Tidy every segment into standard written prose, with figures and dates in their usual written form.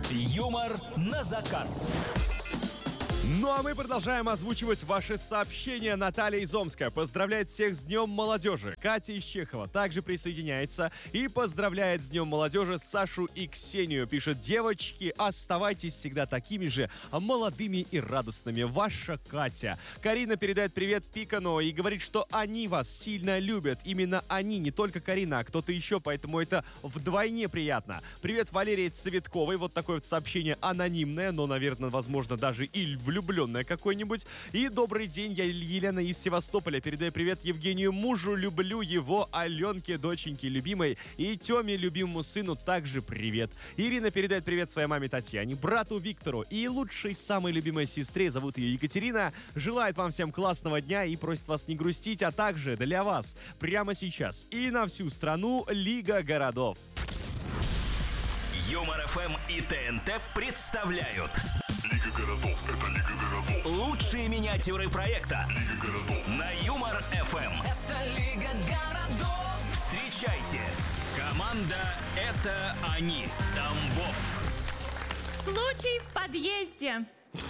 Юмор на заказ. Ну а мы продолжаем озвучивать ваши сообщения. Наталья из Омска поздравляет всех с Днем молодежи. Катя из Чехова также присоединяется и поздравляет с Днем молодежи Сашу и Ксению. Пишет: девочки, оставайтесь всегда такими же молодыми и радостными. Ваша Катя. Карина передает привет Пикано и говорит, что они вас сильно любят. Именно они, не только Карина, а кто-то еще, поэтому это вдвойне приятно. Привет Валерии Цветковой. Вот такое вот сообщение анонимное, но, наверное, возможно, даже и влюбленная какой-нибудь. И добрый день, я Елена из Севастополя. Передаю привет Евгению мужу, люблю его, Аленке, доченьке любимой, и Теме, любимому сыну, также привет. Ирина передает привет своей маме Татьяне, брату Виктору и лучшей, самой любимой сестре, зовут ее Екатерина. Желает вам всем классного дня и просит вас не грустить, а также для вас прямо сейчас и на всю страну Лига городов. Юмор ФМ и ТНТ представляют Лига городов, это Лига городов. лучшие миниатюры проекта Лига городов. на Юмор ФМ. Это Лига городов. Встречайте, команда «Это они», Тамбов. Случай в подъезде.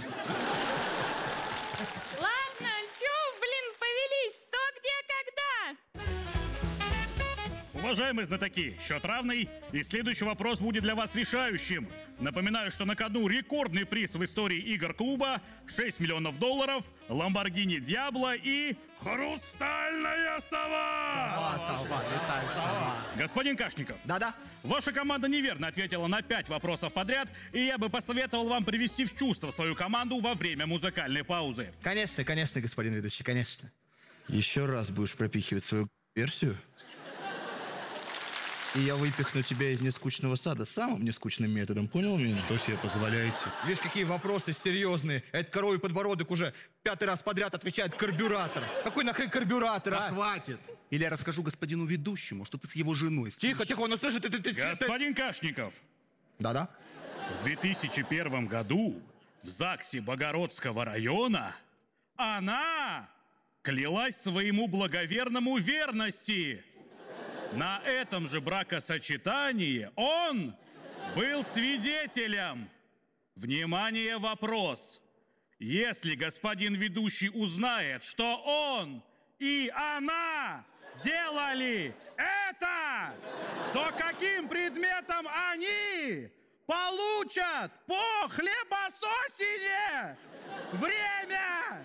Ладно, чё, повелись, что, где, когда? Уважаемые знатоки, счет равный, и следующий вопрос будет для вас решающим. Напоминаю, что на кону рекордный приз в истории игр клуба, 6 миллионов долларов, Lamborghini Diablo и хрустальная сова! Сова. Господин Кашников, Да-да. ваша команда неверно ответила на 5 вопросов подряд, и я бы посоветовал вам привести в чувство свою команду во время музыкальной паузы. Конечно, господин ведущий, конечно. Еще раз будешь пропихивать свою версию, и я выпихну тебя из нескучного сада самым нескучным методом, понял меня? Что себе позволяете? Видишь, какие вопросы серьезные. Это коровий подбородок уже 5-й раз подряд отвечает карбюратор. Какой нахрен карбюратор, а? Хватит! Или я расскажу господину ведущему, что ты с его женой спишь. Тихо, тихо, ну слушай, ты... Господин Кашников, Да-да. в 2001 году в ЗАГСе Богородского района она клялась своему благоверному верности. На этом же бракосочетании он был свидетелем. Внимание, вопрос. Если господин ведущий узнает, что он и она делали это, то каким предметом они получат по хлебососине? Время!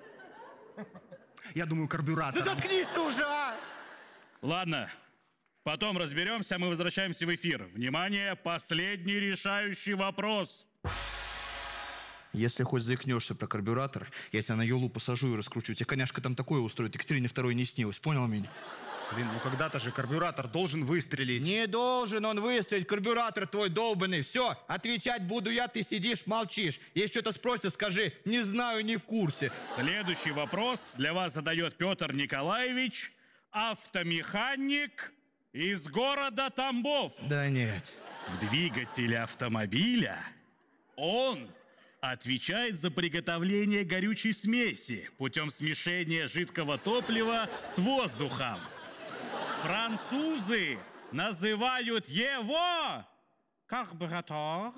Я думаю, карбюратор. Да заткнись ты уже, а! Ладно, потом разберемся, мы возвращаемся в эфир. Внимание, последний решающий вопрос. Если хоть заикнешься про карбюратор, я тебя на елу посажу и раскручу. Тебе коняшка там такое устроит, Екатерине второй не снилось, понял меня? Блин, ну когда-то же карбюратор должен выстрелить. Не должен он выстрелить, карбюратор твой долбанный. Все, отвечать буду я, ты сидишь, молчишь. Если что-то спросят, скажи, не знаю, не в курсе. Следующий вопрос для вас задает Петр Николаевич, автомеханик из города Тамбов. Да нет. В двигателе автомобиля он отвечает за приготовление горючей смеси путем смешения жидкого топлива с воздухом. Французы называют его карбюратор.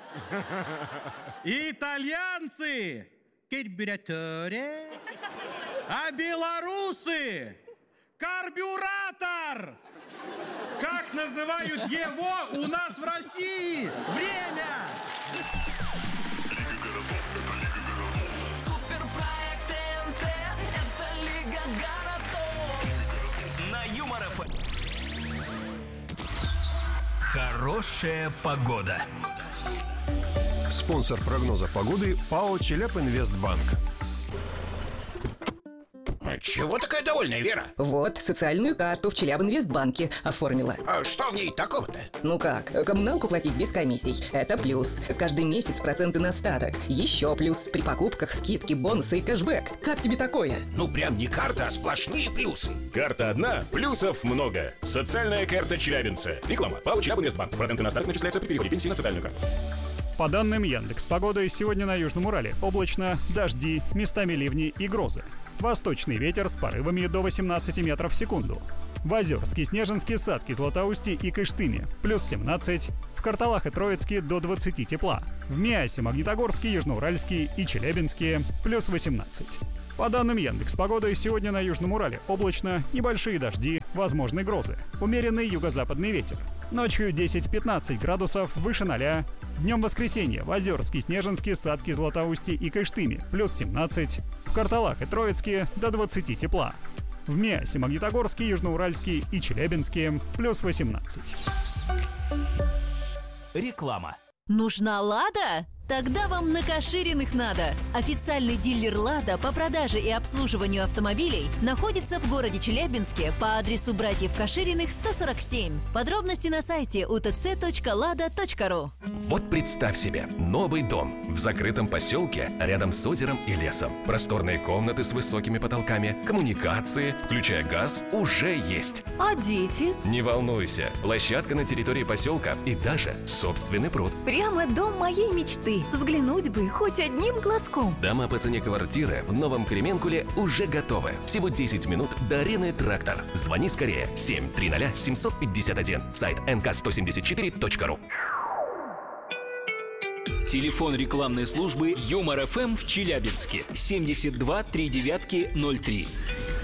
Итальянцы карбюраторе. А белорусы карбюратор. Как называют его у нас в России? Время! Лига городов, это Лига городов. Суперпроект ТНТ. Это Лига городов. На Юмор ФМ. Хорошая погода. Спонсор прогноза погоды ПАО «Челябинвестбанк». Чего такая довольная, Вера? Вот, социальную карту в Челябинвестбанке оформила. А что в ней такого-то? Ну как, коммуналку платить без комиссий. Это плюс. Каждый месяц проценты на остаток. Еще плюс. При покупках скидки, бонусы и кэшбэк. Как тебе такое? Ну прям не карта, а сплошные плюсы. Карта одна, плюсов много. Социальная карта челябинца. Реклама. ПАО «Челябинвестбанк». Проценты на остаток начисляются при переходе пенсии на социальную карту. По данным Яндекс.Погоды, сегодня на Южном Урале облачно, дожди, местами ливни и грозы. Восточный ветер с порывами до 18 метров в секунду. В Озерске, Снежинске, Садке, Златоусте и Кыштыме плюс 17. В Карталах и Троицке до 20 тепла. В Миасе, Магнитогорске, Южноуральске и Челябинске плюс 18. По данным Яндекс.Погоды, сегодня на Южном Урале облачно, небольшие дожди, возможны грозы. Умеренный юго-западный ветер. Ночью 10-15 градусов выше 0. Днем воскресенья в Озерске, Снежинске, Садке, Златоусте и Кыштыме плюс 17. В Карталах и Троицке до 20 тепла. В Миасе, Магнитогорске, Южноуральске и Челябинске плюс 18. Реклама. Нужна «Лада»? Тогда вам на Кашириных надо. Официальный дилер «Лада» по продаже и обслуживанию автомобилей находится в городе Челябинске по адресу братьев Кашириных, 147. Подробности на сайте utc.lada.ru. Вот представь себе, новый дом в закрытом поселке рядом с озером и лесом. Просторные комнаты с высокими потолками, коммуникации, включая газ, уже есть. А дети? Не волнуйся, площадка на территории поселка и даже собственный пруд. Прямо дом моей мечты. Взглянуть бы хоть одним глазком. Дома по цене квартиры в Новом Кременкуле уже готовы. Всего 10 минут до арены «Трактор». Звони скорее. 730-751. Сайт nk174.ru. Телефон рекламной службы Юмор ФМ в Челябинске 72 39 03.